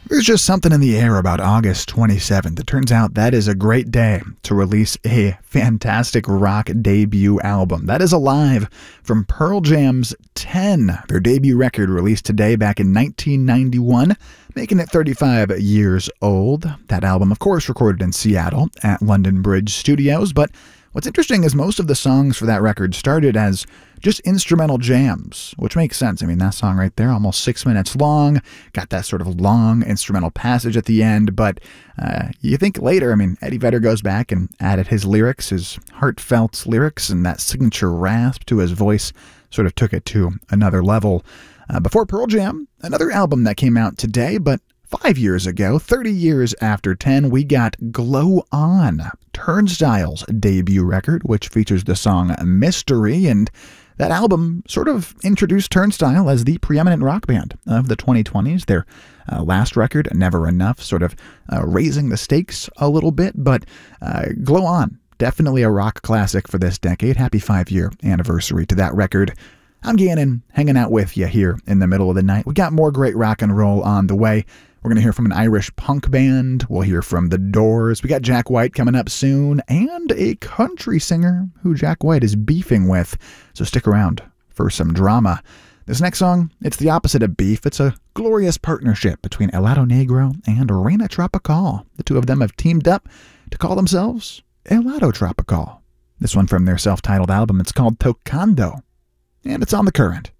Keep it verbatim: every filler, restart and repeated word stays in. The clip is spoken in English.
There's just something in the air about August twenty-seventh. It turns out that is a great day to release a fantastic rock debut album. That is Alive from Pearl Jam's ten, their debut record released today back in nineteen ninety-one, making it thirty-five years old. That album, of course, recorded in Seattle at London Bridge Studios, but what's interesting is most of the songs for that record started as just instrumental jams, which makes sense. I mean, that song right there, almost six minutes long, got that sort of long instrumental passage at the end, but uh, you think later, I mean, Eddie Vedder goes back and added his lyrics, his heartfelt lyrics, and that signature rasp to his voice sort of took it to another level. Uh, before Pearl Jam, another album that came out today, but Five years ago, thirty years after ten, we got Glow On, Turnstile's debut record, which features the song Mystery, and that album sort of introduced Turnstile as the preeminent rock band of the twenty twenties. Their uh, last record, Never Enough, sort of uh, raising the stakes a little bit, but uh, Glow On, definitely a rock classic for this decade. Happy five-year anniversary to that record. I'm Gannon, hanging out with you here in the middle of the night. We got more great rock and roll on the way. We're going to hear from an Irish punk band. We'll hear from The Doors. We got Jack White coming up soon, and a country singer who Jack White is beefing with. So stick around for some drama. This next song, it's the opposite of beef. It's a glorious partnership between Helado Negro and Reina Tropical. The two of them have teamed up to call themselves Helado Tropical. This one from their self-titled album. It's called Tocando, and it's on The Current.